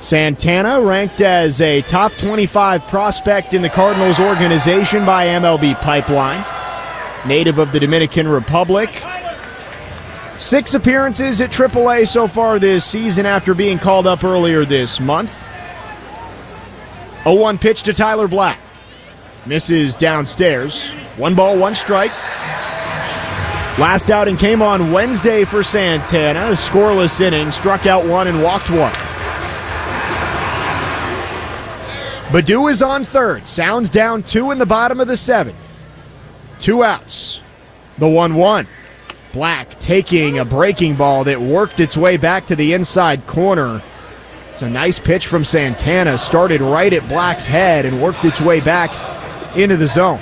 Santana ranked as a top 25 prospect in the Cardinals organization by MLB Pipeline. Native of the Dominican Republic. 6 appearances at AAA so far this season after being called up earlier this month. 0-1 pitch to Tyler Black. Misses downstairs. 1 ball, 1 strike. Last outing came on Wednesday for Santana. A scoreless inning, struck out 1 and walked 1. Baddoo is on third. Sounds down 2 in the bottom of the 7th. 2 outs. The 1-1. Black taking a breaking ball that worked its way back to the inside corner. It's a nice pitch from Santana. Started right at Black's head and worked its way back into the zone.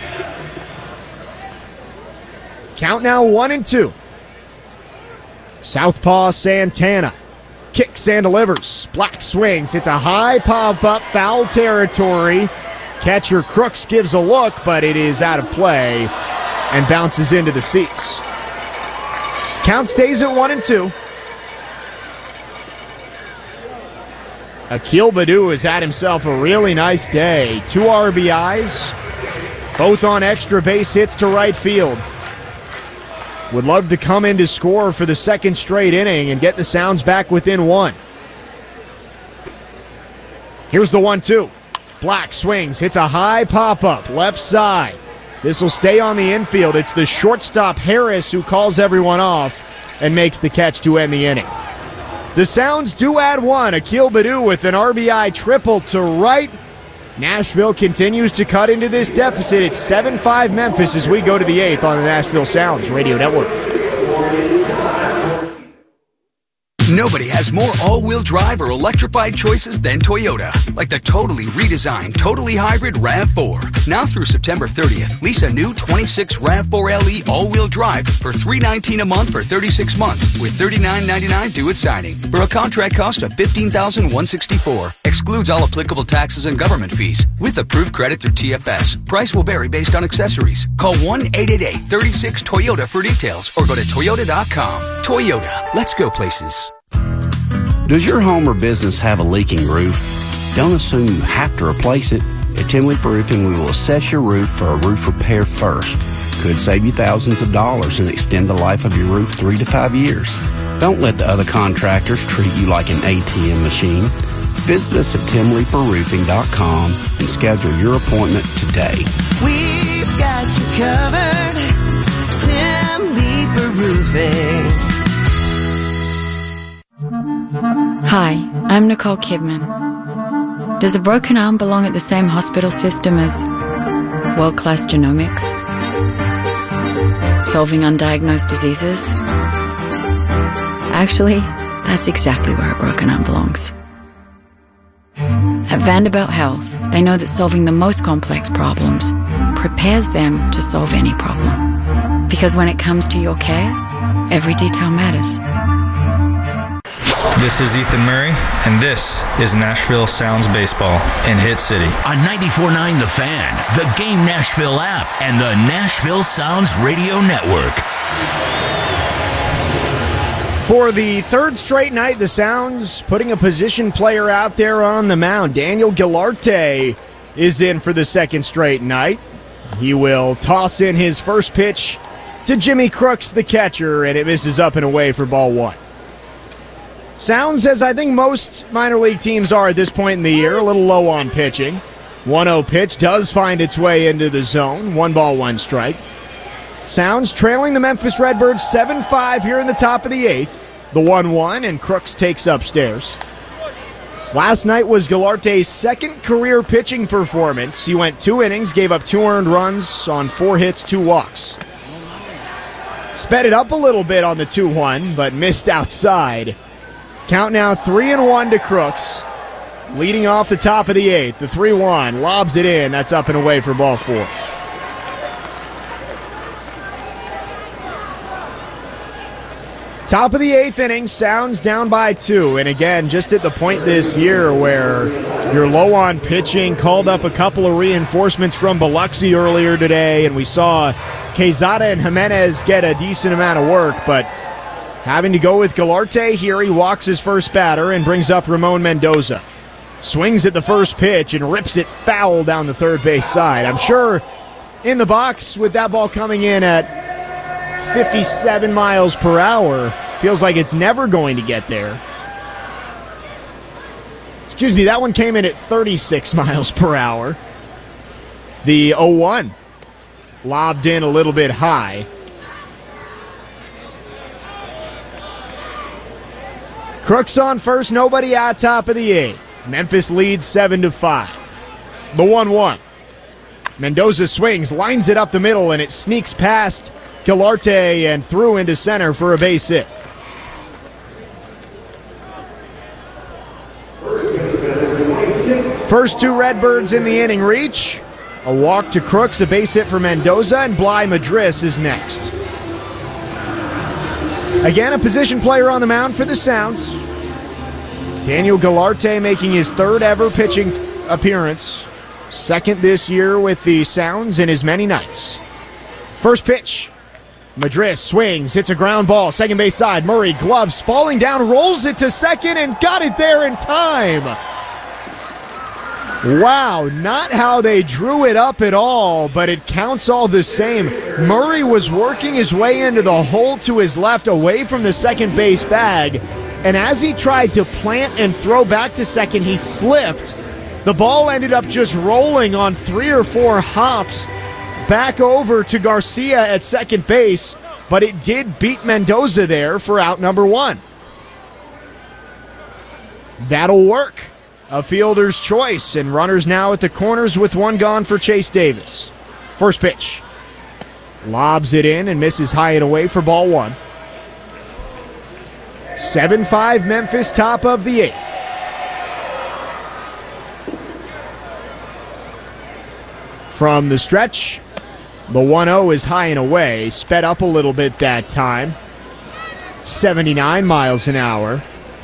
Count now 1-2. Southpaw Santana. Kicks and delivers. Black swings. It's a high pop-up, foul territory. Catcher Crooks gives a look, but it is out of play and bounces into the seats. Count stays at 1-2. Akil Baddoo has had himself a really nice day. 2 RBIs, both on extra base hits to right field. Would love to come in to score for the 2nd straight inning and get the Sounds back within 1. Here's the 1-2. Black swings, hits a high pop-up, left side. This will stay on the infield. It's the shortstop Harris who calls everyone off and makes the catch to end the inning. The Sounds do add 1. Akil Baddoo with an RBI triple to right. Nashville continues to cut into this deficit. It's 7-5 Memphis as we go to the 8th on the Nashville Sounds Radio Network. Nobody has more all-wheel drive or electrified choices than Toyota. Like the totally redesigned, totally hybrid RAV4. Now through September 30th, lease a new 26 RAV4 LE all-wheel drive for $319 a month for 36 months with $39.99 due at signing. For a contract cost of $15,164. Excludes all applicable taxes and government fees. With approved credit through TFS. Price will vary based on accessories. Call 1-888-36-TOYOTA for details or go to Toyota.com. Toyota. Let's go places. Does your home or business have a leaking roof? Don't assume you have to replace it. At Tim Leeper Roofing, we will assess your roof for a roof repair first. Could save you thousands of dollars and extend the life of your roof 3 to 5 years. Don't let the other contractors treat you like an ATM machine. Visit us at TimLeeperRoofing.com and schedule your appointment today. We've got you covered. Tim Leeper Roofing. Hi, I'm Nicole Kidman. Does a broken arm belong at the same hospital system as world-class genomics? Solving undiagnosed diseases? Actually, that's exactly where a broken arm belongs. At Vanderbilt Health, they know that solving the most complex problems prepares them to solve any problem. Because when it comes to your care, every detail matters. This is Ethan Murray, and this is Nashville Sounds Baseball in Hit City. On 94.9 The Fan, the Game Nashville app, and the Nashville Sounds Radio Network. For the 3rd straight night, the Sounds putting a position player out there on the mound. Daniel Gilarte is in for the 2nd straight night. He will toss in his first pitch to Jimmy Crooks, the catcher, and it misses up and away for ball 1. Sounds, as I think most minor league teams are at this point in the year, a little low on pitching. 1-0 pitch does find its way into the zone. 1 ball, 1 strike. Sounds trailing the Memphis Redbirds 7-5 here in the top of the 8th. The 1-1, and Crooks takes upstairs. Last night was Gilarte's 2nd career pitching performance. He went 2 innings, gave up 2 earned runs on 4 hits, 2 walks. Sped it up a little bit on the 2-1, but missed outside. Count now 3-1 to Crooks. Leading off the top of the 8th, the 3-1, lobs it in. That's up and away for ball 4. Top of the 8th inning, Sounds down by 2. And again, just at the point this year where you're low on pitching, called up a couple of reinforcements from Biloxi earlier today, and we saw Quezada and Jimenez get a decent amount of work, but having to go with Gilarte here, he walks his first batter and brings up Ramon Mendoza. Swings at the first pitch and rips it foul down the third base side. I'm sure in the box with that ball coming in at 57 miles per hour, feels like it's never going to get there. Excuse me, that one came in at 36 miles per hour. The 0-1 lobbed in a little bit high. Crooks on first, nobody out, top of the eighth. Memphis leads 7-5. The 1-1. Mendoza swings, lines it up the middle, and it sneaks past Gilarte and through into center for a base hit. First two Redbirds in the inning reach. A walk to Crooks, a base hit for Mendoza, and Bly Madris is next. Again, a position player on the mound for the Sounds. Daniel Gilarte making his third ever pitching appearance. Second this year with the Sounds in as many nights. First pitch. Madris swings, hits a ground ball, second base side. Murray gloves, falling down, rolls it to second, and got it there in time. Wow, not how they drew it up at all, but it counts all the same. Murray was working his way into the hole to his left, away from the second base bag, and as he tried to plant and throw back to second, he slipped. The ball ended up just rolling on 3 or 4 hops back over to Garcia at second base, but it did beat Mendoza there for out number 1. That'll work. A fielder's choice, and runners now at the corners with one gone for Chase Davis. First pitch. Lobs it in and misses high and away for ball 1. 7-5 Memphis, top of the 8th. From the stretch, the 1-0 is high and away, sped up a little bit that time. 79 miles an hour.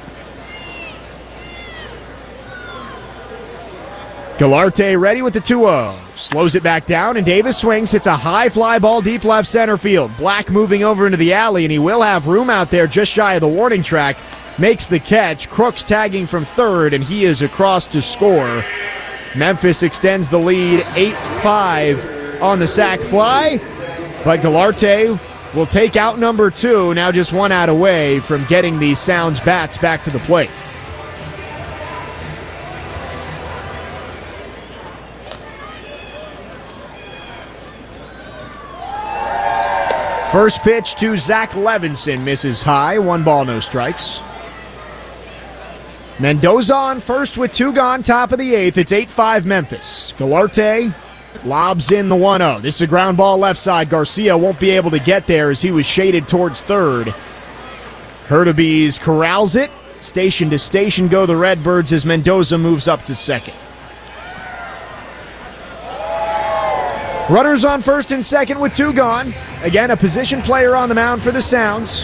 Gilarte ready with the 2-0. Slows it back down, and Davis swings, hits a high fly ball deep left center field. Black moving over into the alley, and he will have room out there just shy of the warning track. Makes the catch. Crooks tagging from third, and he is across to score. Memphis extends the lead 8-5 on the sac fly, but Gilarte will take out number 2, now just 1 out away from getting the Sounds bats back to the plate. First pitch to Zach Levinson, misses high, 1 ball, no strikes. Mendoza on first with 2 gone, top of the 8th. It's 8-5 Memphis. Gilarte lobs in the 1-0. This is a ground ball left side. Garcia won't be able to get there as he was shaded towards third. Hurtubise corrals it. Station to station go the Redbirds as Mendoza moves up to second. Runners on first and second with 2 gone. Again, a position player on the mound for the Sounds.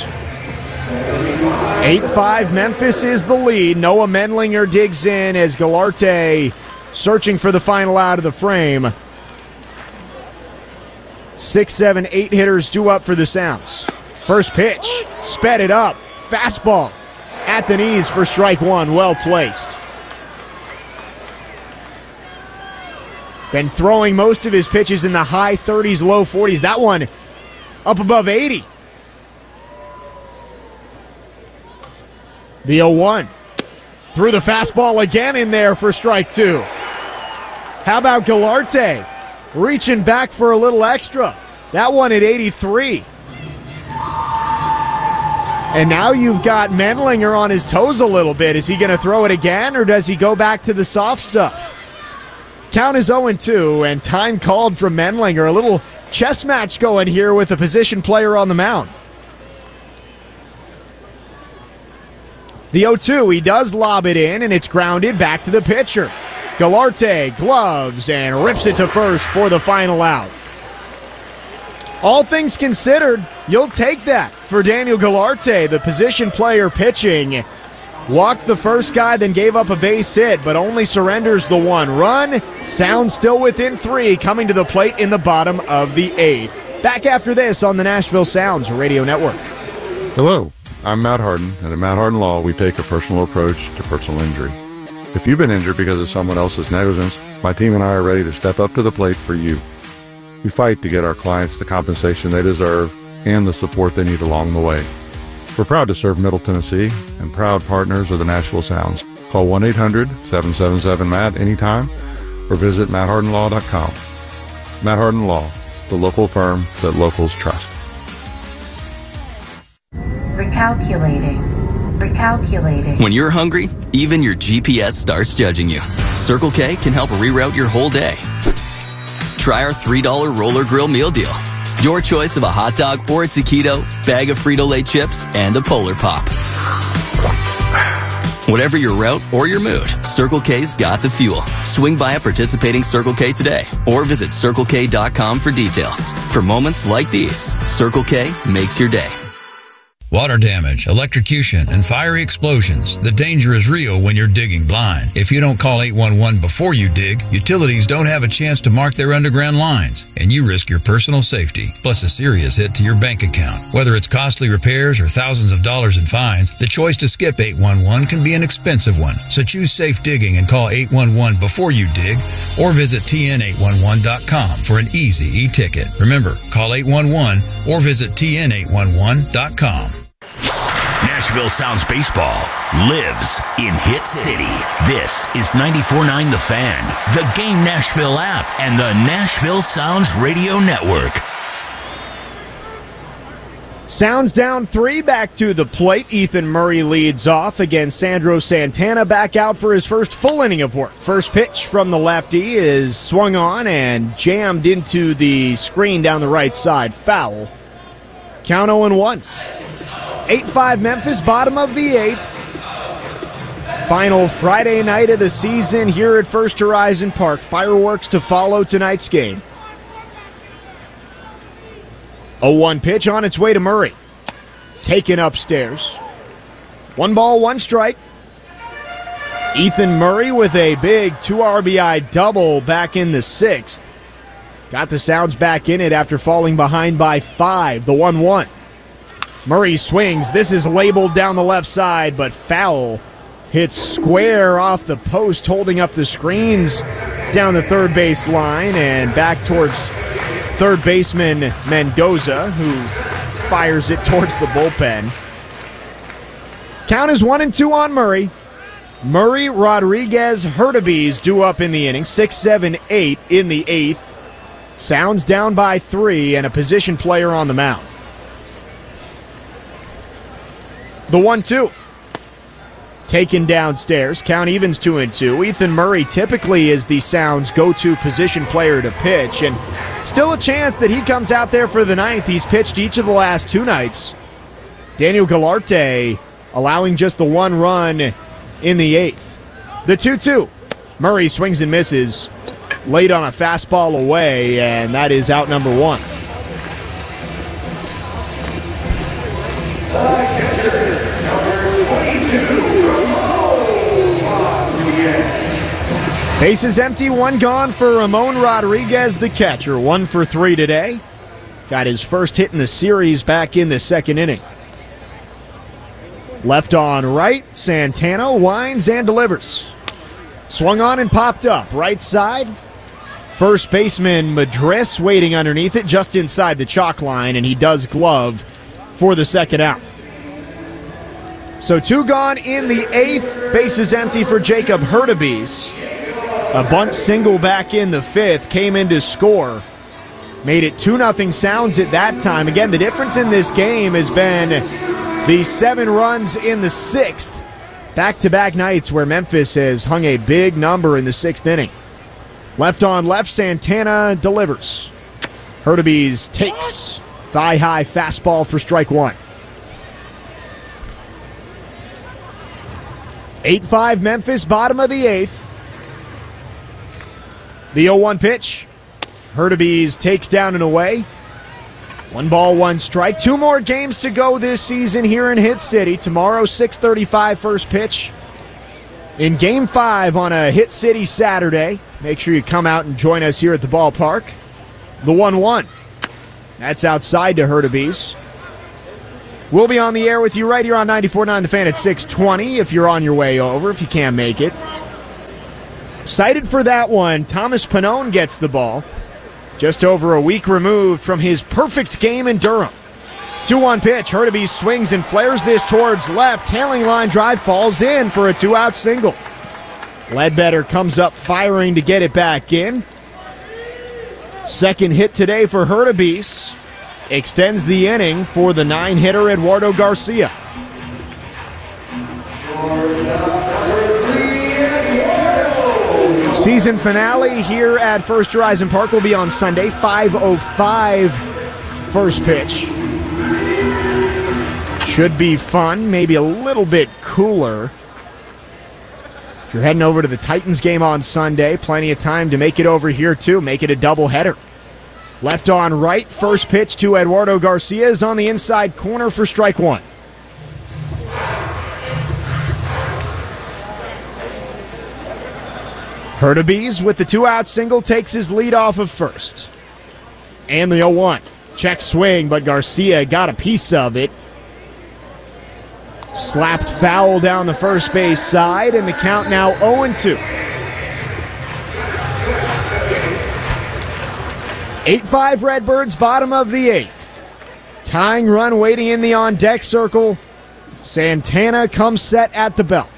8-5 Memphis is the lead. Noah Menlinger digs in as Gilarte searching for the final out of the frame. 6, 7, 8 hitters due up for the Sounds. First pitch, sped it up. Fastball at the knees for strike 1, well placed. Been throwing most of his pitches in the high 30s, low 40s. That one up above 80. The 0-1. Threw the fastball again in there for strike 2. How about Gilarte reaching back for a little extra? That one at 83. And now you've got Menlinger on his toes a little bit. Is he going to throw it again, or does he go back to the soft stuff? Count is 0-2, and time called from Menlinger. A little chess match going here with a position player on the mound. The 0-2, he does lob it in, and it's grounded back to the pitcher. Gilarte gloves and rips it to first for the final out. All things considered, you'll take that for Daniel Gilarte, the position player pitching. Walked the first guy, then gave up a base hit, but only surrenders the 1 run. Sounds still within 3, coming to the plate in the bottom of the 8th. Back after this on the Nashville Sounds Radio Network. Hello, I'm Matt Harden, and at Matt Harden Law, we take a personal approach to personal injury. If you've been injured because of someone else's negligence, my team and I are ready to step up to the plate for you. We fight to get our clients the compensation they deserve and the support they need along the way. We're proud to serve Middle Tennessee and proud partners of the Nashville Sounds. Call 1-800-777-MATT anytime or visit MattHardenLaw.com. Matt Harden Law, the local firm that locals trust. Recalculating. When you're hungry, even your GPS starts judging you. Circle K can help reroute your whole day. Try our $3 Roller Grill Meal Deal. Your choice of a hot dog or a taquito, bag of Frito-Lay chips, and a Polar Pop. Whatever your route or your mood, Circle K's got the fuel. Swing by a participating Circle K today or visit CircleK.com for details. For moments like these, Circle K makes your day. Water damage, electrocution, and fiery explosions. The danger is real when you're digging blind. If you don't call 811 before you dig, utilities don't have a chance to mark their underground lines, and you risk your personal safety, plus a serious hit to your bank account. Whether it's costly repairs or thousands of dollars in fines, the choice to skip 811 can be an expensive one. So choose safe digging and call 811 before you dig, or visit tn811.com for an easy e-ticket. Remember, call 811 or visit tn811.com. Nashville Sounds Baseball lives in Hit City. This is 94.9 The Fan, the Game Nashville app, and the Nashville Sounds Radio Network. Sounds down 3, back to the plate. Ethan Murray leads off against Sandro Santana, back out for his first full inning of work. First pitch from the lefty is swung on and jammed into the screen down the right side. Foul. Count 0-1. 8-5 Memphis, bottom of the 8th. Final Friday night of the season here at First Horizon Park. Fireworks to follow tonight's game. 0-1 pitch on its way to Murray. Taken upstairs. 1 ball, 1 strike. Ethan Murray with a big 2 RBI double back in the 6th. Got the Sounds back in it after falling behind by 5. The 1-1. Murray swings. This is labeled down the left side, but foul. Hits square off the post, holding up the screens down the third base line and back towards third baseman Mendoza, who fires it towards the bullpen. Count is 1-2 on Murray. Murray, Rodriguez, Hurtubise due up in the inning. 6, 7, 8 in the 8th. Sounds down by 3 and a position player on the mound. The 1-2. Taken downstairs. Count evens 2-2. Ethan Murray typically is the Sounds' go-to position player to pitch, and still a chance that he comes out there for the 9th. He's pitched each of the last 2 nights. Daniel Galarte allowing just the 1 run in the 8th. The 2-2. Murray swings and misses. Late on a fastball away, and that is out number 1. Bases empty, 1 gone for Ramon Rodriguez, the catcher. 1 for 3 today. Got his first hit in the series back in the 2nd inning. Left on right, Santana winds and delivers. Swung on and popped up. Right side, first baseman Madris waiting underneath it just inside the chalk line, and he does glove for the 2nd out. So 2 gone in the 8th. Bases empty for Jacob Hurtubise. A bunt single back in the 5th came in to score. Made it 2-0 Sounds at that time. Again, the difference in this game has been the 7 runs in the 6th. Back-to-back nights where Memphis has hung a big number in the 6th inning. Left on left, Santana delivers. Hurtubise takes thigh-high fastball for strike 1. 8-5 Memphis, bottom of the 8th. The 0-1 pitch. Hurtubise takes down and away. 1 ball, 1 strike. 2 more games to go this season here in Hit City. Tomorrow, 6:35 first pitch. In Game 5 on a Hit City Saturday. Make sure you come out and join us here at the ballpark. The 1-1. That's outside to Hurtubise. We'll be on the air with you right here on 94.9 The Fan at 6:20 if you're on your way over, if you can't make it. Cited for that one, Thomas Pannone gets the ball. Just over a week removed from his perfect game in Durham. 2-1 pitch. Hurtubise swings and flares this towards left. Hailing line drive falls in for a 2-out single. Ledbetter comes up firing to get it back in. Second hit today for Hurtubise. Extends the inning for the 9-hitter Eduardo Garcia. Season finale here at First Horizon Park will be on Sunday, 5:05 first pitch. Should be fun, maybe a little bit cooler. If you're heading over to the Titans game on Sunday, plenty of time to make it over here too, make it a doubleheader. Left on right, first pitch to Eduardo Garcia is on the inside corner for strike one. Hurtubise with the 2-out single takes his lead off of first. And the 0-1. Check swing, but Garcia got a piece of it. Slapped foul down the first base side, and the count now 0-2. 8-5 Redbirds, bottom of the 8th. Tying run waiting in the on-deck circle. Santana comes set at the belt.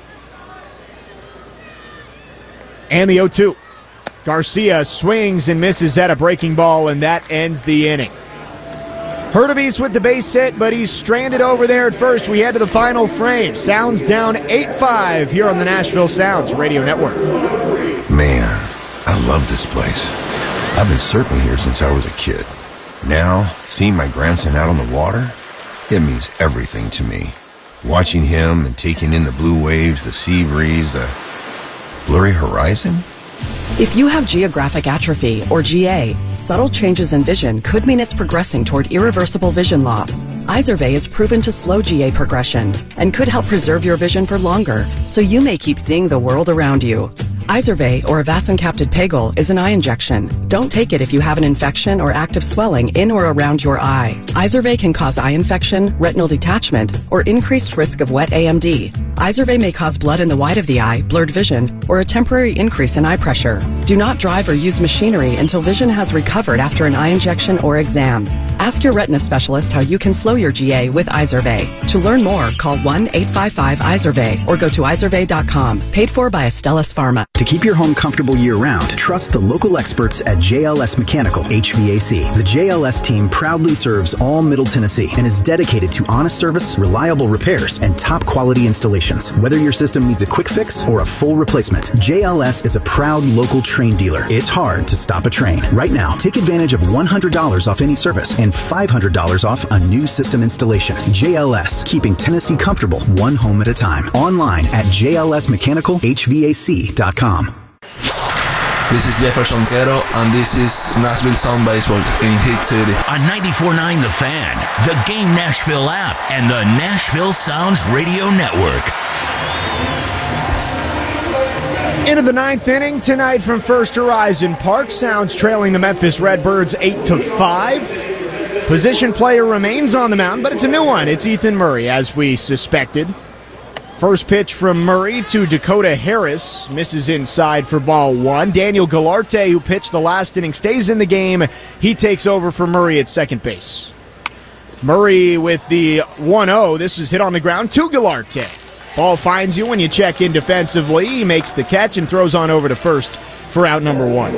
And the 0-2. Garcia swings and misses at a breaking ball, and that ends the inning. Hurtubise with the base hit, but he's stranded over there at first. We head to the final frame. Sounds down 8-5 here on the Nashville Sounds Radio Network. Man, I love this place. I've been surfing here since I was a kid. Now, seeing my grandson out on the water, it means everything to me. Watching him and taking in the blue waves, the sea breeze, the blurry horizon. If you have geographic atrophy, or GA, subtle changes in vision could mean it's progressing toward irreversible vision loss. Izervay is proven to slow GA progression and could help preserve your vision for longer, so you may keep seeing the world around you. Izervay, or avacincaptad pegol, is an eye injection. Don't take it if you have an infection or active swelling in or around your eye. Izervay can cause eye infection, retinal detachment, or increased risk of wet AMD. Izervay may cause blood in the white of the eye, blurred vision, or a temporary increase in eye pressure. Do not drive or use machinery until vision has recovered after an eye injection or exam. Ask your retina specialist how you can slow your GA with Izervay. To learn more, call 1-855-IZERVAY or go to izervay.com. Paid for by Astellas Pharma. To keep your home comfortable year-round, trust the local experts at JLS Mechanical HVAC. The JLS team proudly serves all Middle Tennessee and is dedicated to honest service, reliable repairs, and top-quality installations. Whether your system needs a quick fix or a full replacement, JLS is a proud local train dealer. It's hard to stop a train. Right now, take advantage of $100 off any service and $500 off a new system installation. JLS, keeping Tennessee comfortable one home at a time. Online at jlsmechanicalhvac.com. This is Jefferson Quero, and this is Nashville Sound Baseball in Hit City. On 94.9 The Fan, the Game Nashville app, and the Nashville Sounds Radio Network. Into the 9th inning tonight from First Horizon Park. Sounds trailing the Memphis Redbirds 8-5. Position player remains on the mound, but it's a new one. It's Ethan Murray, as we suspected. First pitch from Murray to Dakota Harris. Misses inside for ball one. Daniel Galarte, who pitched the last inning, stays in the game. He takes over for Murray at second base. Murray with the 1-0. This was hit on the ground to Galarte. Ball finds you when you check in defensively. He makes the catch and throws on over to first for out number one.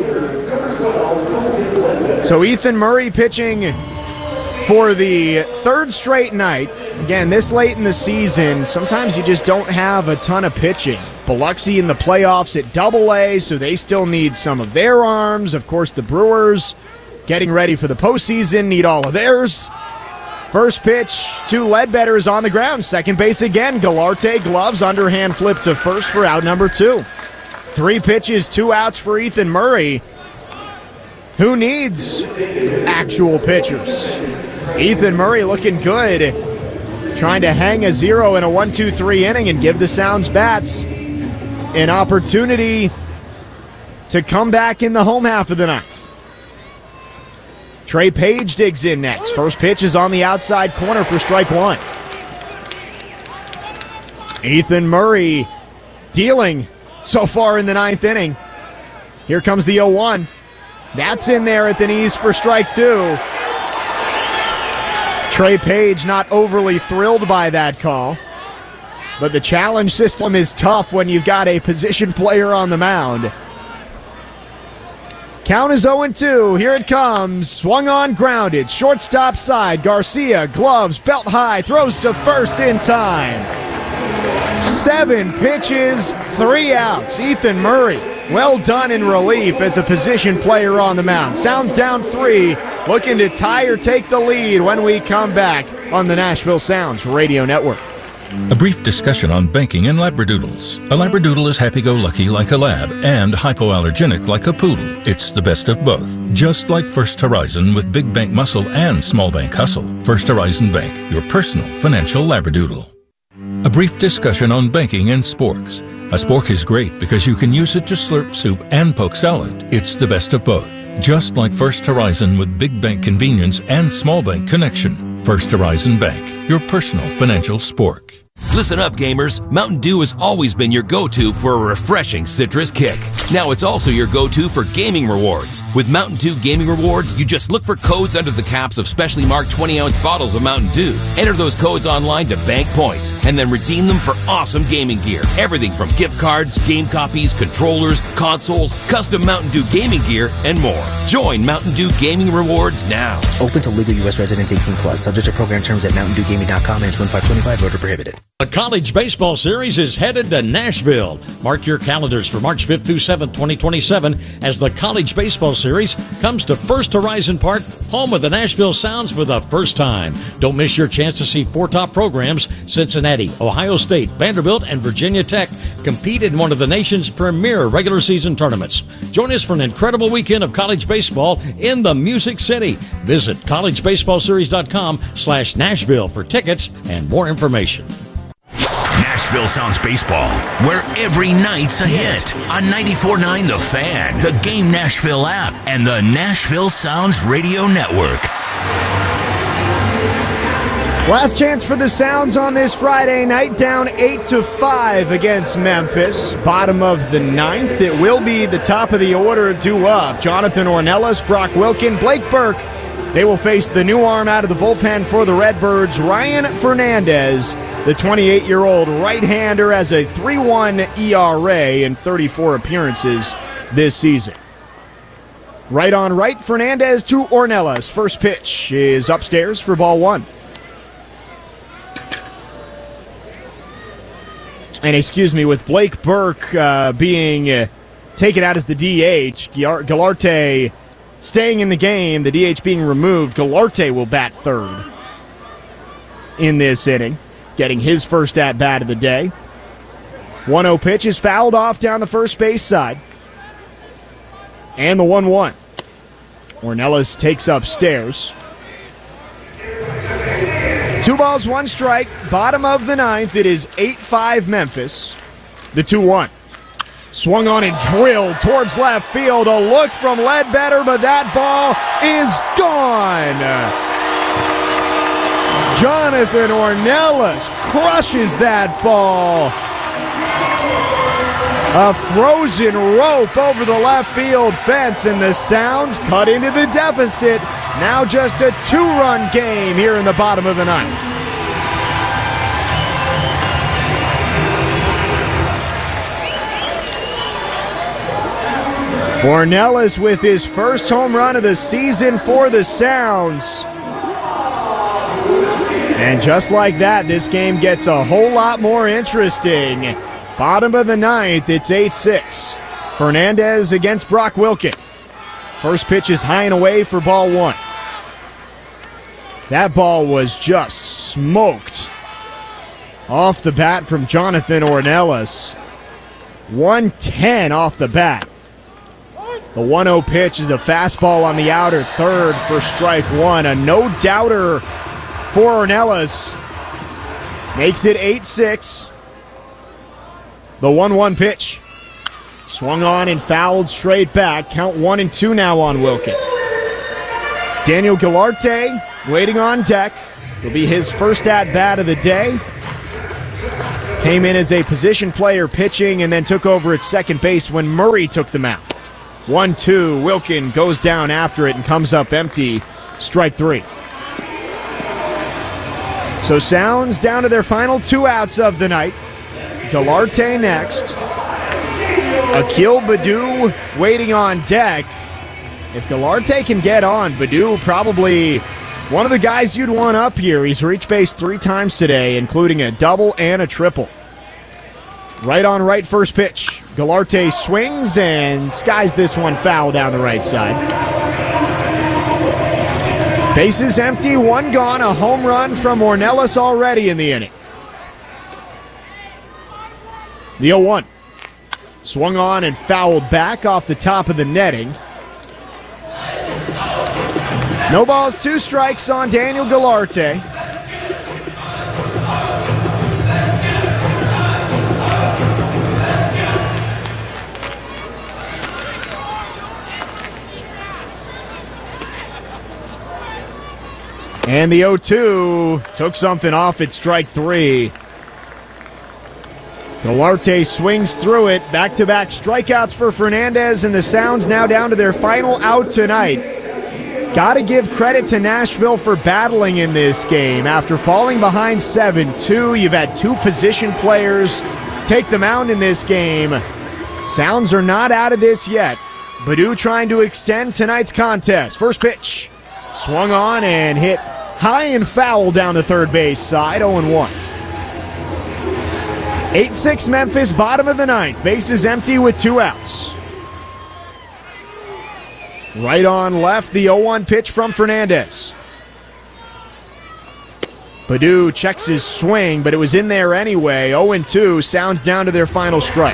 So Ethan Murray pitching for the third straight night. Again, this late in the season, sometimes you just don't have a ton of pitching. Biloxi in the playoffs at Double-A, so they still need some of their arms. Of course, the Brewers getting ready for the postseason need all of theirs. First pitch to Ledbetter is on the ground. Second base again. Galarte gloves, underhand flip to first for out number two. 3 pitches, 2 outs for Ethan Murray. Who needs actual pitchers? Ethan Murray looking good. Trying to hang a 0 in a 1-2-3 inning and give the Sounds bats an opportunity to come back in the home half of the ninth. Trey Page digs in next. First pitch is on the outside corner for strike one. Ethan Murray dealing so far in the 9th inning. Here comes the 0-1. That's in there at the knees for strike two. Trey Page not overly thrilled by that call. But the challenge system is tough when you've got a position player on the mound. Count is 0-2. Here it comes. Swung on, grounded. Shortstop side. Garcia, gloves, belt high. Throws to first in time. 7 pitches, 3 outs. Ethan Murray, well done in relief as a position player on the mound. Sounds down 3. Looking to tie or take the lead when we come back on the Nashville Sounds Radio Network. A brief discussion on banking and labradoodles. A labradoodle is happy-go-lucky like a lab and hypoallergenic like a poodle. It's the best of both. Just like First Horizon with big bank muscle and small bank hustle. First Horizon Bank, your personal financial labradoodle. A brief discussion on banking and sporks. A spork is great because you can use it to slurp soup and poke salad. It's the best of both. Just like First Horizon with big bank convenience and small bank connection. First Horizon Bank, your personal financial spork. Listen up, gamers. Mountain Dew has always been your go-to for a refreshing citrus kick. Now it's also your go-to for gaming rewards. With Mountain Dew Gaming Rewards, you just look for codes under the caps of specially marked 20-ounce bottles of Mountain Dew. Enter those codes online to bank points, and then redeem them for awesome gaming gear. Everything from gift cards, game copies, controllers, consoles, custom Mountain Dew gaming gear, and more. Join Mountain Dew Gaming Rewards now. Open to legal U.S. residents 18+. Subject to program terms at mountaindewgaming.com and 2525. Voter prohibited. The College Baseball Series is headed to Nashville. Mark your calendars for March 5th through 7th, 2027, as the College Baseball Series comes to First Horizon Park, home of the Nashville Sounds for the first time. Don't miss your chance to see 4 top programs. Cincinnati, Ohio State, Vanderbilt, and Virginia Tech compete in one of the nation's premier regular season tournaments. Join us for an incredible weekend of college baseball in the Music City. Visit collegebaseballseries.com/Nashville for tickets and more information. Nashville Sounds Baseball, where every night's a hit on 94.9 The Fan, the Game Nashville app, and the Nashville Sounds Radio Network. Last chance for the Sounds on this Friday night, down 8-5 against Memphis. Bottom of the 9th. It will be the top of the order due up. Jonathan Ornelas, Brock Wilken, Blake Burke. They will face the new arm out of the bullpen for the Redbirds, Ryan Fernandez. The 28-year-old right-hander has a 3.1 ERA in 34 appearances this season. Right on right, Fernandez to Ornelas. First pitch is upstairs for ball 1. And with Blake Burke being taken out as the DH, Galarte staying in the game, the DH being removed, Galarte will bat third in this inning, getting his first at-bat of the day. 1-0 pitch is fouled off down the first base side. And the 1-1. Ornelas takes upstairs. 2 balls, 1 strike. Bottom of the 9th. It is 8-5 Memphis. The 2-1. Swung on and drilled towards left field. A look from Ledbetter, but that ball is gone. Jonathan Ornelas crushes that ball. A frozen rope over the left field fence, and the Sounds cut into the deficit. Now just a 2-run game here in the bottom of the 9th. Ornelas with his first home run of the season for the Sounds. And just like that, this game gets a whole lot more interesting. Bottom of the 9th, it's 8-6. Fernandez against Brock Wilken. First pitch is high and away for ball 1. That ball was just smoked off the bat from Jonathan Ornelas. 110 off the bat. The 1-0 pitch is a fastball on the outer third for strike 1. A no-doubter for Ornelas. Makes it 8-6. The 1-1 pitch. Swung on and fouled straight back. Count 1-2 now on Wilken. Daniel Galarte waiting on deck. It'll be his first at-bat of the day. Came in as a position player pitching and then took over at second base when Murray took the mound. 1-2. Wilkin goes down after it and comes up empty. Strike 3. So Sounds down to their final 2 outs of the night. Galarte next. Akil Baddoo waiting on deck. If Galarte can get on, Baddoo probably one of the guys you'd want up here. He's reached base 3 times today, including a double and a triple. Right on right first pitch. Galarte swings and skies this one foul down the right side. Bases empty, 1 gone, a home run from Ornelas already in the inning. The 0-1. Swung on and fouled back off the top of the netting. No balls, 2 strikes on Daniel Galarte. And the 0-2 took something off at strike 3. Galarte swings through it. Back-to-back strikeouts for Fernandez, and the Sounds now down to their final out tonight. Got to give credit to Nashville for battling in this game. After falling behind 7-2, you've had 2 position players take the mound in this game. Sounds are not out of this yet. Baddoo trying to extend tonight's contest. First pitch. Swung on and hit high and foul down the third base side, 0-1. 8-6 Memphis, bottom of the 9th. Bases empty with 2 outs. Right on left, the 0-1 pitch from Fernandez. Baddoo checks his swing, but it was in there anyway. 0-2, Sounds down to their final strike.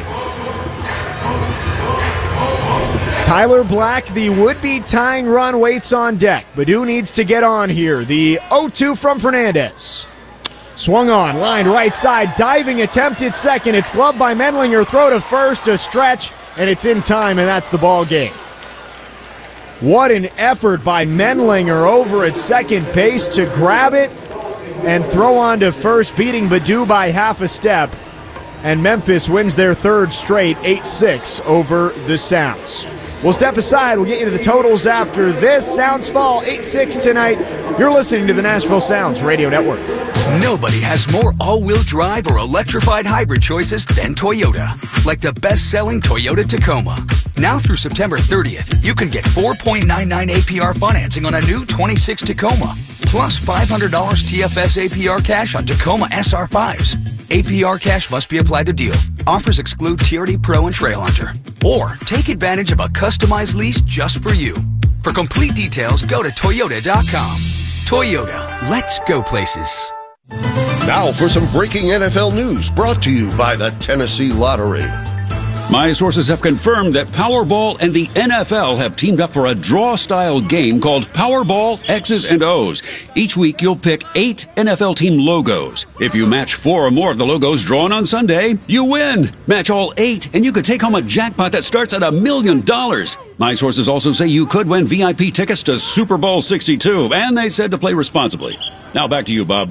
Tyler Black, the would-be tying run, waits on deck. Baddoo needs to get on here. The 0-2 from Fernandez. Swung on, lined right side, diving attempt at second. It's gloved by Mendlinger, throw to first, a stretch, and it's in time, and that's the ball game. What an effort by Mendlinger over at second base to grab it and throw on to first, beating Baddoo by half a step. And Memphis wins their 3rd straight, 8-6 over the Sounds. We'll step aside. We'll get you to the totals after this. Sounds fall 8-6 tonight. You're listening to the Nashville Sounds Radio Network. Nobody has more all-wheel drive or electrified hybrid choices than Toyota. Like the best-selling Toyota Tacoma. Now through September 30th, you can get 4.99 APR financing on a new 26 Tacoma. Plus $500 TFS APR cash on Tacoma SR5s. APR cash must be applied to deal. Offers exclude TRD Pro and Trail Hunter. Or take advantage of a customized lease just for you. For complete details, go to Toyota.com. Toyota, let's go places. Now for some breaking NFL news brought to you by the Tennessee Lottery. My sources have confirmed that Powerball and the NFL have teamed up for a draw-style game called Powerball X's and O's. Each week, you'll pick 8 NFL team logos. If you match 4 or more of the logos drawn on Sunday, you win. Match all 8, and you could take home a jackpot that starts at $1 million. My sources also say you could win VIP tickets to Super Bowl 62, and they said to play responsibly. Now back to you, Bob.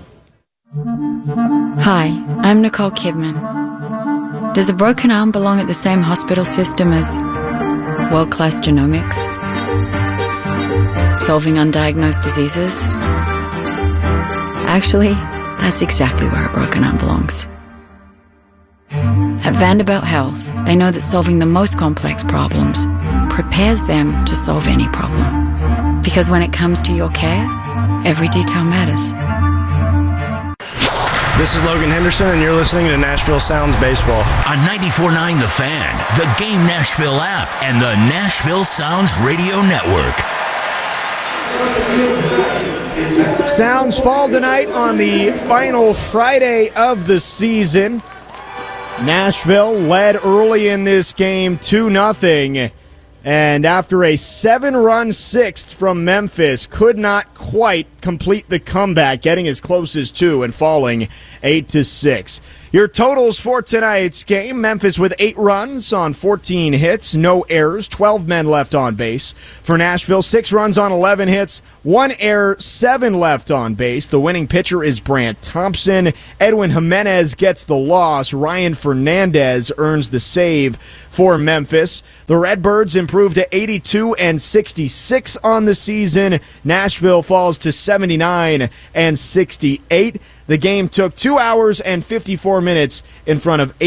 Hi, I'm Nicole Kidman. Does a broken arm belong at the same hospital system as world-class genomics? Solving undiagnosed diseases? Actually, that's exactly where a broken arm belongs. At Vanderbilt Health, they know that solving the most complex problems prepares them to solve any problem. Because when it comes to your care, every detail matters. This is Logan Henderson, and you're listening to Nashville Sounds Baseball. On 94.9 The Fan, the Game Nashville app, and the Nashville Sounds Radio Network. Sounds fall tonight on the final Friday of the season. Nashville led early in this game 2-0. And after a 7-run sixth from Memphis, could not quite complete the comeback, getting as close as 2 and falling 8-6. Your totals for tonight's game: Memphis with 8 runs on 14 hits, no errors, 12 men left on base. For Nashville, 6 runs on 11 hits, 1 error, 7 left on base. The winning pitcher is Brant Thompson. Edwin Jimenez gets the loss. Ryan Fernandez earns the save for Memphis. The Redbirds improved to 82-66 on the season. Nashville falls to 79-68. The game took 2 hours and 54 minutes in front of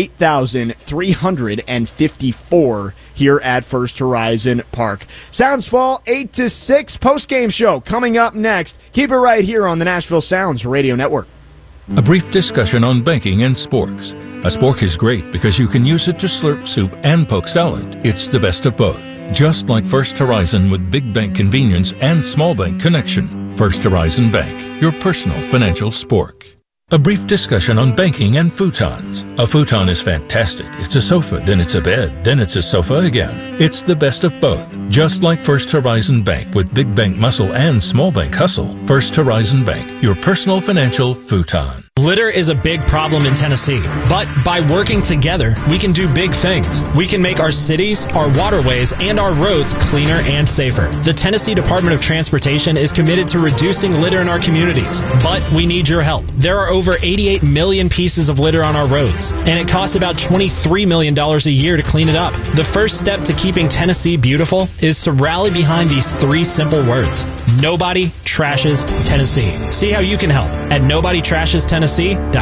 8,354 here at First Horizon Park. Sounds fall 8-6 post-game show coming up next. Keep it right here on the Nashville Sounds Radio Network. A brief discussion on banking and sporks. A spork is great because you can use it to slurp soup and poke salad. It's the best of both. Just like First Horizon with big bank convenience and small bank connection. First Horizon Bank, your personal financial spork. A brief discussion on banking and futons. A futon is fantastic. It's a sofa, then it's a bed, then it's a sofa again. It's the best of both. Just like First Horizon Bank with big bank muscle and small bank hustle. First Horizon Bank, your personal financial futon. Litter is a big problem in Tennessee, but by working together, we can do big things. We can make our cities, our waterways, and our roads cleaner and safer. The Tennessee Department of Transportation is committed to reducing litter in our communities, but we need your help. There are over 88 million pieces of litter on our roads, and it costs about $23 million a year to clean it up. The first step to keeping Tennessee beautiful is to rally behind these 3 simple words. Nobody trashes Tennessee. See how you can help at NobodyTrashesTennessee.com.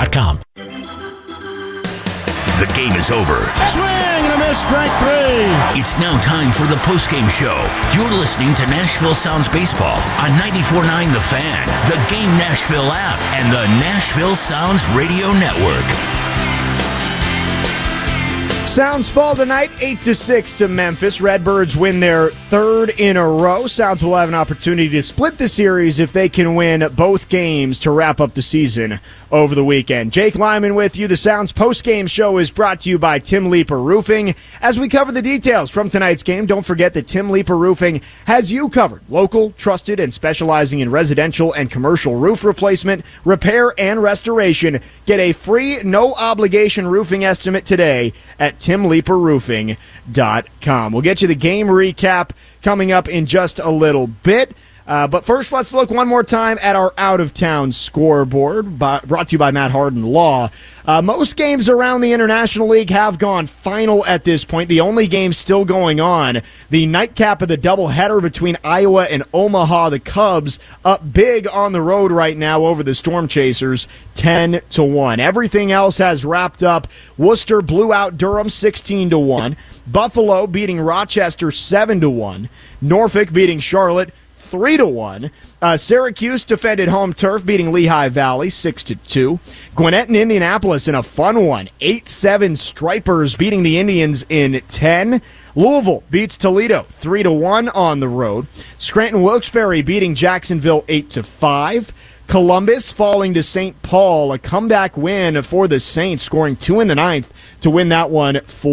The game is over. Swing and a miss, strike 3. It's now time for the postgame show. You're listening to Nashville Sounds Baseball on 94.9 The Fan, the Game Nashville app, and the Nashville Sounds Radio Network. Sounds fall tonight, 8-6 to Memphis. Redbirds win their 3rd in a row. Sounds will have an opportunity to split the series if they can win both games to wrap up the season over the weekend. Jake Lyman with you. The Sounds postgame show is brought to you by Tim Leeper Roofing. As we cover the details from tonight's game, don't forget that Tim Leeper Roofing has you covered. Local, trusted, and specializing in residential and commercial roof replacement, repair, and restoration. Get a free, no-obligation roofing estimate today at TimLeeperRoofing.com. We'll get you the game recap coming up in just a little bit. But first, let's look one more time at our out-of-town scoreboard, brought to you by Matt Harden Law. Most games around the International League have gone final at this point. The only game still going on, the nightcap of the doubleheader between Iowa and Omaha. The Cubs up big on the road right now over the Storm Chasers, 10-1. Everything else has wrapped up. Worcester blew out Durham 16-1. Buffalo beating Rochester 7-1. Norfolk beating Charlotte 3-1. Syracuse defended home turf, beating Lehigh Valley 6-2. Gwinnett and Indianapolis in a fun one, 8-7 Stripers beating the Indians in 10. Louisville beats Toledo 3-1 on the road. Scranton Wilkes-Barre beating Jacksonville 8-5. Columbus falling to St. Paul, a comeback win for the Saints, scoring 2 in the 9th to win that one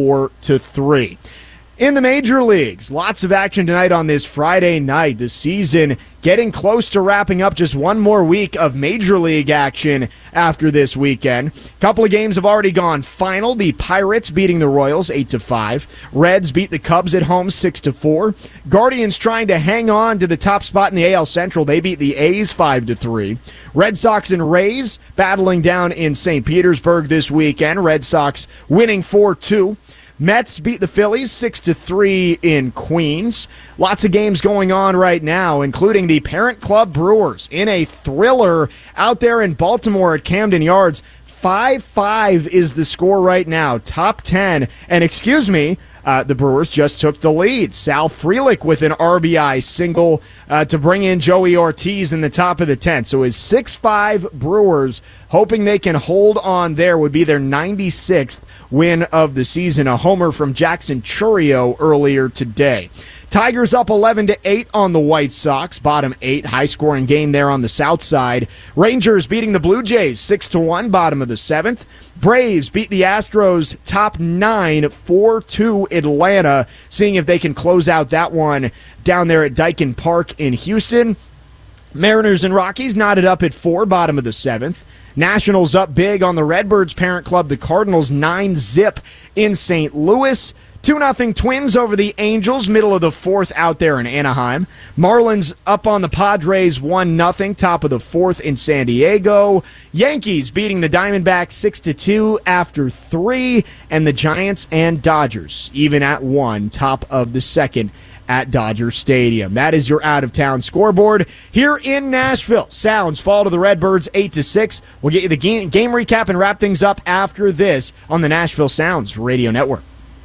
4-3. In the major leagues, lots of action tonight on this Friday night. The season getting close to wrapping up, just one more week of major league action after this weekend. A couple of games have already gone final. The Pirates beating the Royals 8-5. Reds beat the Cubs at home 6-4. Guardians trying to hang on to the top spot in the AL Central. They beat the A's 5-3. Red Sox and Rays battling down in St. Petersburg this weekend. Red Sox winning 4-2. Mets beat the Phillies 6-3 in Queens. Lots of games going on right now, including the Parent Club Brewers in a thriller out there in Baltimore at Camden Yards. 5-5 is the score right now, top 10. And the Brewers just took the lead. Sal Frelick with an RBI single to bring in Joey Ortiz in the top of the 10th. So it's 6-5 Brewers, hoping they can hold on there. Would be their 96th win of the season. A homer from Jackson Churio earlier today. Tigers up 11-8 on the White Sox, bottom 8, high-scoring game there on the south side. Rangers beating the Blue Jays 6-1, bottom of the 7th. Braves beat the Astros top 9, 4-2 Atlanta, seeing if they can close out that one down there at Daikin Park in Houston. Mariners and Rockies knotted up at 4, bottom of the 7th. Nationals up big on the Redbirds parent club, the Cardinals 9-0 in St. Louis. 2-0 Twins over the Angels, middle of the fourth out there in Anaheim. Marlins up on the Padres 1-0, top of the fourth in San Diego. Yankees beating the Diamondbacks 6-2 after 3. And the Giants and Dodgers even at 1, top of the second at Dodger Stadium. That is your out-of-town scoreboard. Here in Nashville, Sounds fall to the Redbirds 8-6. We'll get you the game recap and wrap things up after this on the Nashville Sounds Radio Network.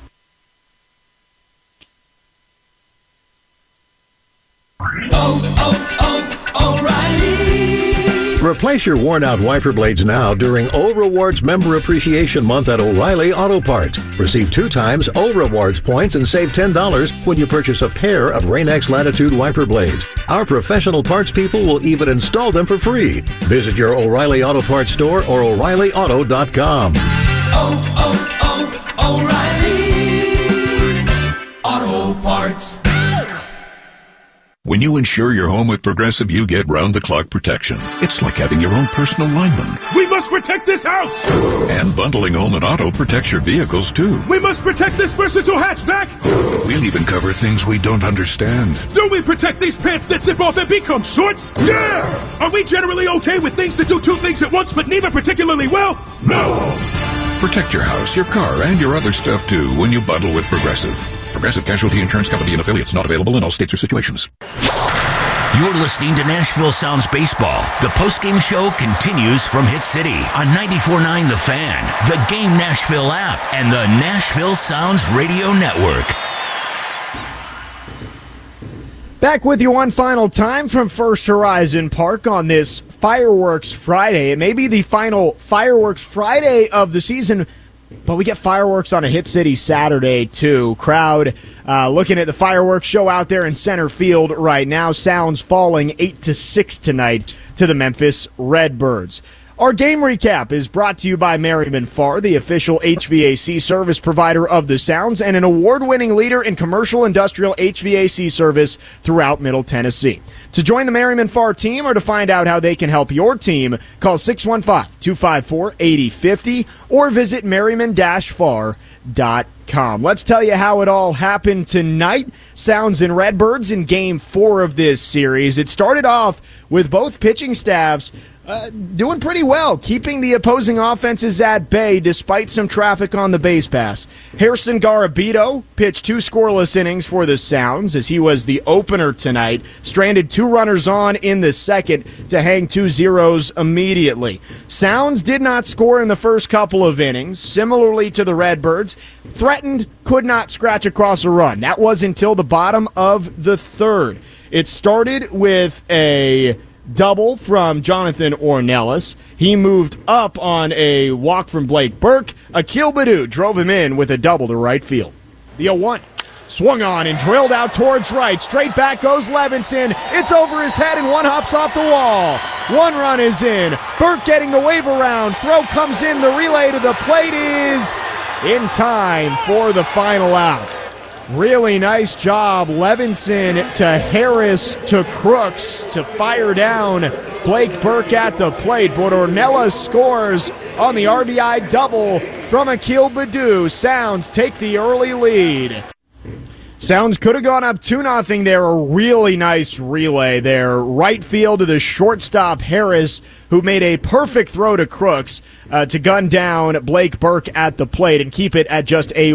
O'Reilly. Replace your worn-out wiper blades now during O Rewards Member Appreciation Month at O'Reilly Auto Parts. Receive 2 times O Rewards points and save $10 when you purchase a pair of Rain-X Latitude wiper blades. Our professional parts people will even install them for free. Visit your O'Reilly Auto Parts store or O'ReillyAuto.com. O'Reilly Auto Parts. When you insure your home with Progressive, you get round-the-clock protection. It's like having your own personal lineman. We must protect this house! And bundling home and auto protects your vehicles, too. We must protect this versatile hatchback! We'll even cover things we don't understand. Do we protect these pants that zip off and become shorts? Yeah! Are we generally okay with things that do 2 things at once but neither particularly well? No! Protect your house, your car, and your other stuff, too, when you bundle with Progressive. Progressive Casualty Insurance Company and affiliates, not available in all states or situations. You're listening to Nashville Sounds Baseball. The postgame show continues from Hit City on 94.9 The Fan, the Game Nashville app, and the Nashville Sounds Radio Network. Back with you one final time from First Horizon Park on this Fireworks Friday. It may be the final Fireworks Friday of the season, but we get fireworks on a Hit City Saturday, too. Crowd looking at the fireworks show out there in center field right now. Sounds falling 8-6 tonight to the Memphis Redbirds. Our game recap is brought to you by Merriman Farr, the official HVAC service provider of the Sounds and an award-winning leader in commercial industrial HVAC service throughout Middle Tennessee. To join the Merriman Farr team or to find out how they can help your team, call 615-254-8050 or visit merriman-farr.com. Let's tell you how it all happened tonight. Sounds and Redbirds in Game 4 of this series. It started off with both pitching staffs doing pretty well, keeping the opposing offenses at bay despite some traffic on the base pass. Harrison Garabito pitched 2 scoreless innings for the Sounds as he was the opener tonight, stranded 2 runners on in the second to hang 2 zeros immediately. Sounds did not score in the first couple of innings, similarly to the Redbirds. Threatened, could not scratch across a run. That was until the bottom of the third. It started with a double from Jonathan Ornelas. He moved up on a walk from Blake Burke. Akil Baddoo drove him in with a double to right field. The 0-1 swung on and drilled out towards right. Straight back goes Levinson. It's over his head and one hops off the wall. 1 run is in. Burke getting the wave around. Throw comes in. The relay to the plate is in time for the final out. Really nice job, Levinson to Harris to Crooks to fire down Blake Burke at the plate. But Ornelas scores on the RBI double from Akil Baddoo. Sounds take the early lead. Sounds could have gone up 2-0 there. A really nice relay there. Right field to the shortstop Harris, who made a perfect throw to Crooks to gun down Blake Burke at the plate and keep it at just a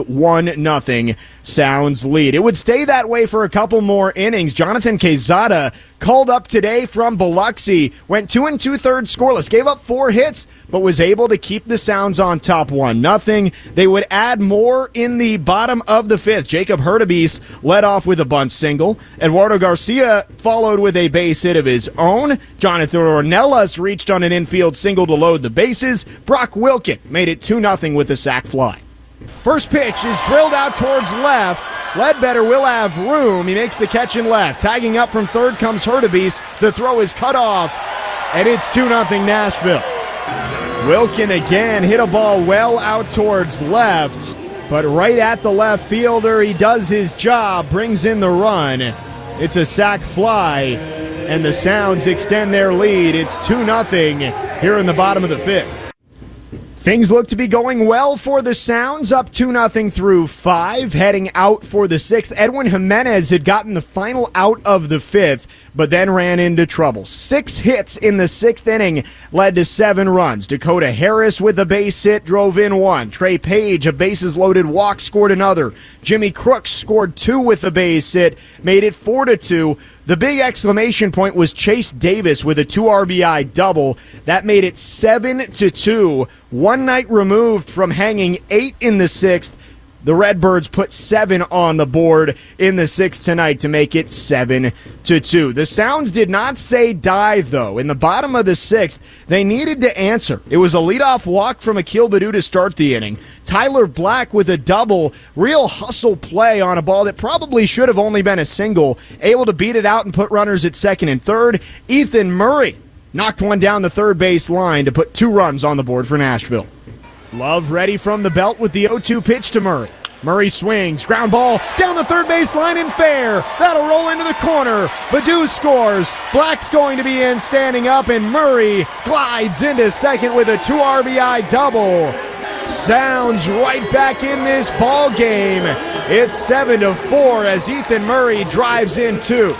1-0 Sounds lead. It would stay that way for a couple more innings. Jonathan Quezada called up today from Biloxi, went 2 2/3 scoreless, gave up 4 hits, but was able to keep the Sounds on top 1-0. They would add more in the bottom of the 5th. Jacob Hurtubise led off with a bunt single. Eduardo Garcia followed with a base hit of his own. Jonathan Ornelas reached on an infield single to load the bases. Brock Wilken made it 2-0 with a sac fly. First pitch is drilled out towards left. Ledbetter will have room. He makes the catch in left. Tagging up from third comes Hurtubise. The throw is cut off, and it's 2-0 Nashville. Wilken again hit a ball well out towards left, but right at the left fielder. He does his job, brings in the run. It's a sac fly, and the Sounds extend their lead. It's 2-0 here in the bottom of the 5th. Things look to be going well for the Sounds, up 2-0 through 5, heading out for the 6th. Edwin Jimenez had gotten the final out of the 5th, but then ran into trouble. 6 hits in the 6th inning led to 7 runs. Dakota Harris with a base hit drove in 1. Trey Page, a bases-loaded walk, scored another. Jimmy Crooks scored 2 with a base hit, made it 4-2. The big exclamation point was Chase Davis with a 2 RBI double. That made it 7-2. 1 night removed from hanging 8 in the 6th. The Redbirds put 7 on the board in the 6th tonight to make it 7-2. The Sounds did not say die, though. In the bottom of the 6th, they needed to answer. It was a leadoff walk from Akil Baddoo to start the inning. Tyler Black with a double, real hustle play on a ball that probably should have only been a single, able to beat it out and put runners at second and third. Ethan Murray knocked one down the third base line to put 2 runs on the board for Nashville. Love ready from the belt with the 0-2 pitch to Murray. Murray swings, ground ball down the third base line and fair. That'll roll into the corner. Baddoo scores. Black's going to be in standing up, and Murray glides into second with a 2 RBI double. Sounds right back in this ball game. It's 7-4 as Ethan Murray drives in 2.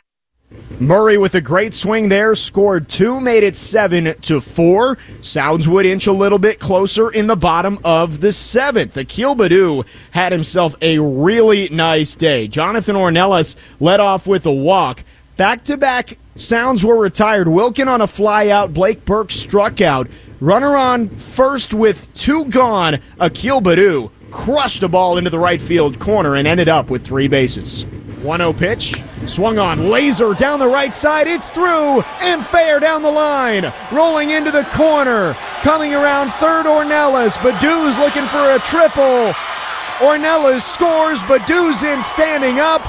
Murray with a great swing there, scored 2, made it 7-4. Sounds would inch a little bit closer in the bottom of the 7th. Akil Baddoo had himself a really nice day. Jonathan Ornelas led off with a walk. Back-to-back Sounds were retired. Wilkin on a fly out. Blake Burke struck out. Runner on first with 2 gone. Akil Baddoo crushed a ball into the right field corner and ended up with 3 bases. 1-0 pitch, swung on, laser down the right side, it's through, and fair down the line, rolling into the corner, coming around third Ornelas, Baddoo's looking for a triple, Ornelas scores, Baddoo's in standing up,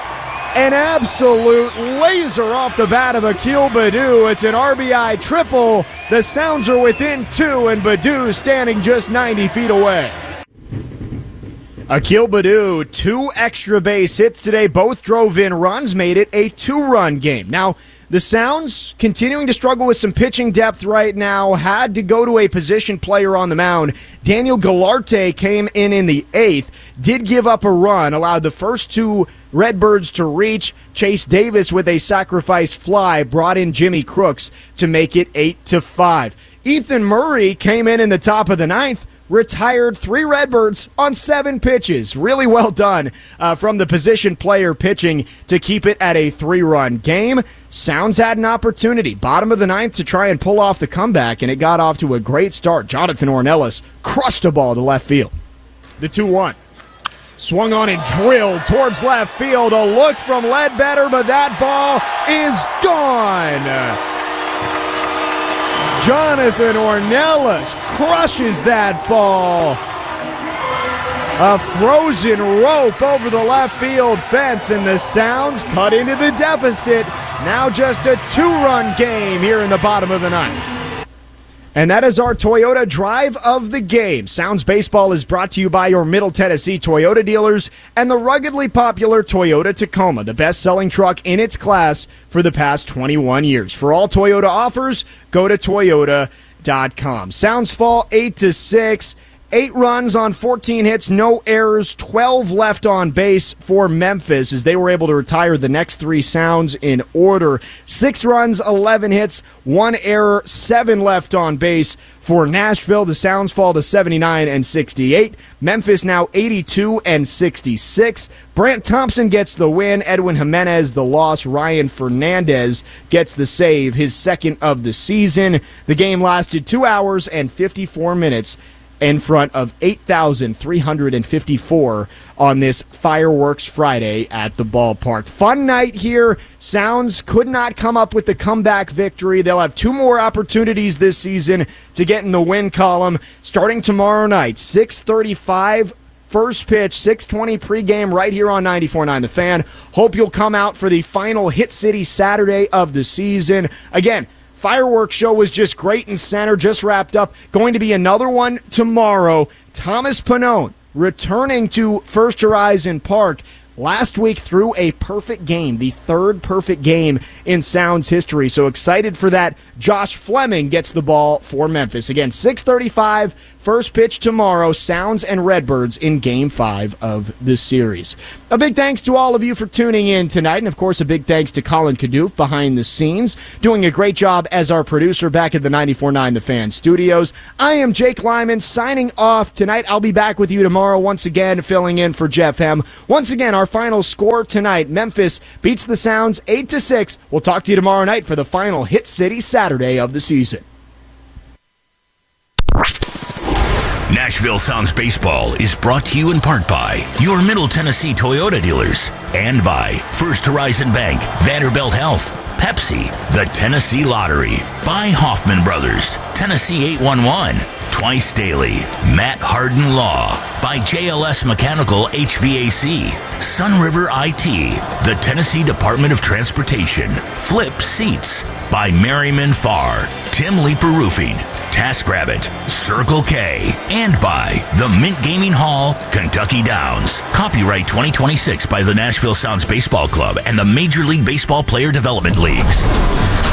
an absolute laser off the bat of Akil Baddoo. It's an RBI triple, the Sounds are within 2, and Baddoo standing just 90 feet away. Akil Baddoo, 2 extra base hits today. Both drove in runs, made it a 2-run game. Now, the Sounds continuing to struggle with some pitching depth right now. Had to go to a position player on the mound. Daniel Gallarte came in the 8th. Did give up a run, allowed the first 2 Redbirds to reach. Chase Davis with a sacrifice fly brought in Jimmy Crooks to make it 8-5. Ethan Murray came in the top of the 9th. Retired 3 Redbirds on 7 pitches. Really well done from the position player pitching to keep it at a 3-run game. Sounds had an opportunity, bottom of the 9th, to try and pull off the comeback, and it got off to a great start. Jonathan Ornelas crushed a ball to left field. The 2-1. Swung on and drilled towards left field. A look from Ledbetter, but that ball is gone. Jonathan Ornelas crushes that ball. A frozen rope over the left field fence, and the Sounds cut into the deficit. Now just a 2-run game here in the bottom of the 9th. And that is our Toyota Drive of the Game. Sounds Baseball is brought to you by your Middle Tennessee Toyota dealers and the ruggedly popular Toyota Tacoma, the best-selling truck in its class for the past 21 years. For all Toyota offers, go to Toyota.com. Sounds fall 8-6. 8 runs on 14 hits, no errors, 12 left on base for Memphis as they were able to retire the next 3 Sounds in order. 6 runs, 11 hits, 1 error, 7 left on base for Nashville. The Sounds fall to 79 and 68. Memphis now 82 and 66. Brant Thompson gets the win. Edwin Jimenez the loss. Ryan Fernandez gets the save, his second of the season. The game lasted 2 hours and 54 minutes. In front of 8,354 on this Fireworks Friday at the ballpark. Fun night here. Sounds could not come up with the comeback victory. They'll have 2 more opportunities this season to get in the win column starting tomorrow night, 6:35. First pitch, 6:20 pregame right here on 94.9 The Fan. Hope you'll come out for the final Hit City Saturday of the season. Again, Fireworks show was just great in center, just wrapped up. Going to be another one tomorrow. Thomas Pannone returning to First Horizon Park. last week threw a perfect game, the third perfect game in Sounds history. So excited for that. Josh Fleming gets the ball for Memphis. Again, 6:35, first pitch tomorrow, Sounds and Redbirds in Game 5 of this series. A big thanks to all of you for tuning in tonight, and of course a big thanks to Colin Kadoof behind the scenes, doing a great job as our producer back at the 94.9 The Fan studios. I am Jake Lyman signing off tonight. I'll be back with you tomorrow once again, filling in for Jeff Hem. Once again, our final score tonight, Memphis beats the Sounds 8-6. We'll talk to you tomorrow night for the final Hit City Saturday of the season. Nashville Sounds Baseball is brought to you in part by your Middle Tennessee Toyota dealers and by First Horizon Bank, Vanderbilt Health, Pepsi, the Tennessee Lottery, by Hoffman Brothers, Tennessee 811, Twice Daily, Matt Harden Law, by JLS Mechanical HVAC, Sun River IT, the Tennessee Department of Transportation, Flip Seats, by Merriman Farr, Tim Leeper Roofing, TaskRabbit, Circle K, and by the Mint Gaming Hall, Kentucky Downs. Copyright 2026 by the Nashville Sounds Baseball Club and the Major League Baseball Player Development Leagues.